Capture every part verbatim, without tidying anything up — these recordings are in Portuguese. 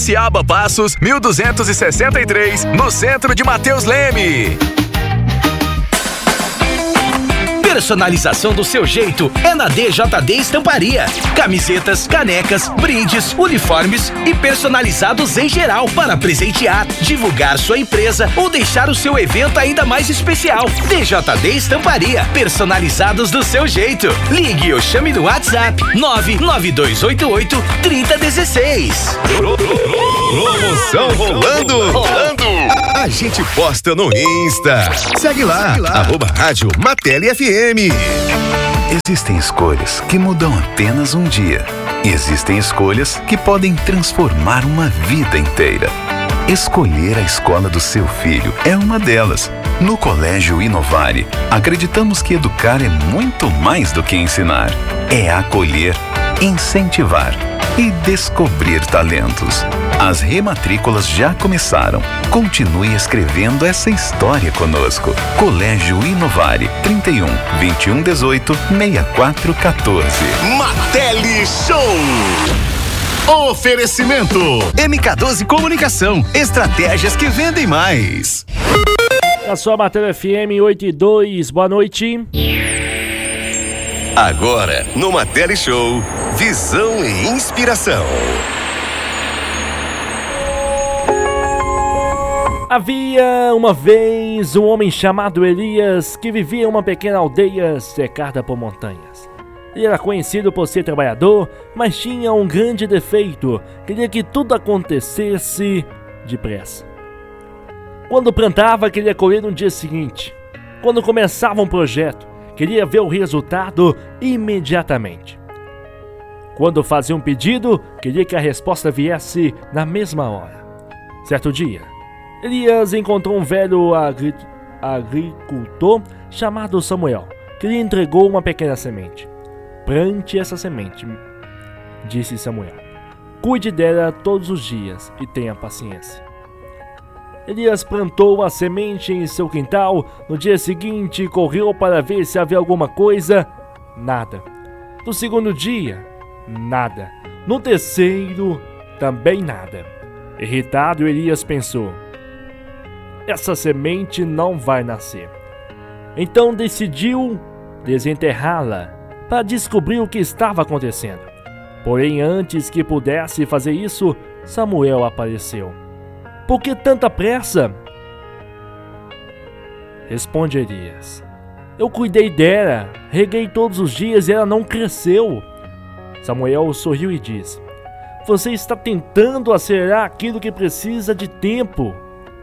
Ciaba Passos, mil duzentos e sessenta e três, no centro de Mateus Leme. Personalização do seu jeito é na D J D Estamparia. Camisetas, canecas, brindes, uniformes e personalizados em geral para presentear, divulgar sua empresa ou deixar o seu evento ainda mais especial. D J D Estamparia, personalizados do seu jeito. Ligue ou chame no WhatsApp nove nove dois oito oito, três zero um seis. Promoção rolando, rolando. A, a gente posta no Insta. Segue lá, Segue lá. arroba rádio Mateli F M. Existem escolhas que mudam apenas um dia. E existem escolhas que podem transformar uma vida inteira. Escolher a escola do seu filho é uma delas. No Colégio Inovare, acreditamos que educar é muito mais do que ensinar. É acolher, incentivar e descobrir talentos. As rematrículas já começaram. Continue escrevendo essa história conosco. Colégio Inovare, trinta e um, vinte e um, dezoito, sessenta e quatro, quatorze. Mateli Show! Oferecimento M K doze Comunicação, estratégias que vendem mais. A sua Mateli F M oito e dois, boa noite. Agora, no Mateli Show, visão e inspiração. Havia uma vez um homem chamado Elias que vivia em uma pequena aldeia cercada por montanhas. Ele era conhecido por ser trabalhador, mas tinha um grande defeito: queria que tudo acontecesse depressa. Quando plantava, queria colher no dia seguinte. Quando começava um projeto, queria ver o resultado imediatamente. Quando fazia um pedido, queria que a resposta viesse na mesma hora. Certo dia, Elias encontrou um velho agri- agricultor chamado Samuel, que lhe entregou uma pequena semente. Plante essa semente, disse Samuel. Cuide dela todos os dias e tenha paciência. Elias plantou a semente em seu quintal. No dia seguinte, correu para ver se havia alguma coisa. Nada. No segundo dia, nada. No terceiro, também nada. Irritado, Elias pensou: essa semente não vai nascer. Então decidiu desenterrá-la para descobrir o que estava acontecendo. Porém, antes que pudesse fazer isso, Samuel apareceu. Por que tanta pressa? Responde Elias. Eu cuidei dela, reguei todos os dias e ela não cresceu. Samuel sorriu e disse: você está tentando acelerar aquilo que precisa de tempo.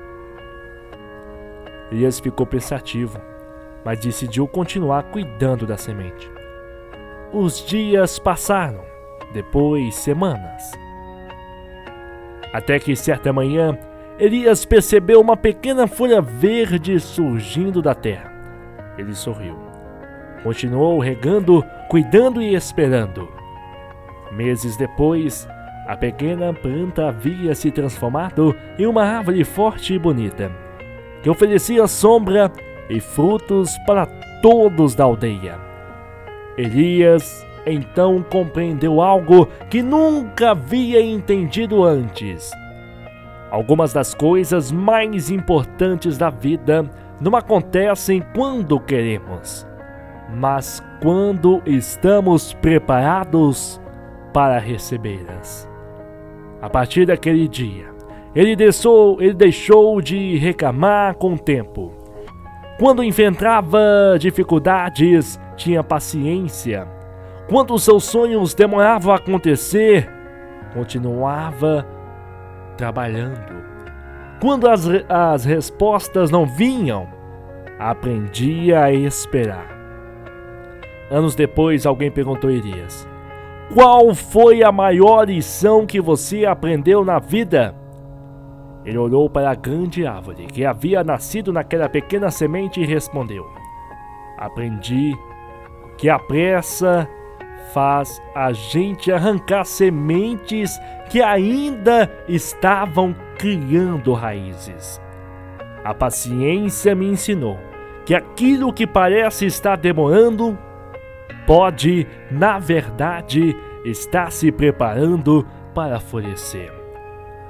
Elias ficou pensativo, mas decidiu continuar cuidando da semente. Os dias passaram, depois semanas. Até que certa manhã, Elias percebeu uma pequena folha verde surgindo da terra. Ele sorriu. Continuou regando, cuidando e esperando. Meses depois, a pequena planta havia se transformado em uma árvore forte e bonita, que oferecia sombra e frutos para todos da aldeia. Elias então compreendeu algo que nunca havia entendido antes. Algumas das coisas mais importantes da vida não acontecem quando queremos, mas quando estamos preparados para recebê-las. A partir daquele dia, ele deixou, ele deixou de reclamar com o tempo. Quando enfrentava dificuldades, tinha paciência. Quando os seus sonhos demoravam a acontecer, continuava trabalhando. Quando as, as respostas não vinham, aprendia a esperar. Anos depois, alguém perguntou a Elias: qual foi a maior lição que você aprendeu na vida? Ele olhou para a grande árvore que havia nascido naquela pequena semente e respondeu: aprendi que a pressa faz a gente arrancar sementes que ainda estavam criando raízes. A paciência me ensinou que aquilo que parece estar demorando pode, na verdade, estar se preparando para florescer.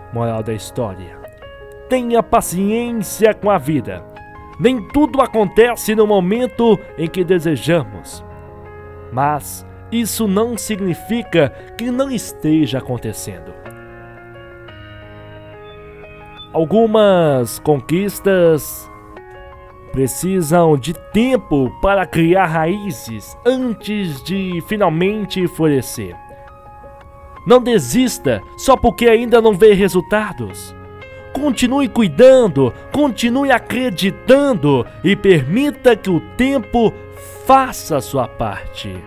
Moral da história: tenha paciência com a vida. Nem tudo acontece no momento em que desejamos, mas isso não significa que não esteja acontecendo. Algumas conquistas precisam de tempo para criar raízes antes de finalmente florescer. Não desista só porque ainda não vê resultados. Continue cuidando, continue acreditando e permita que o tempo faça a sua parte.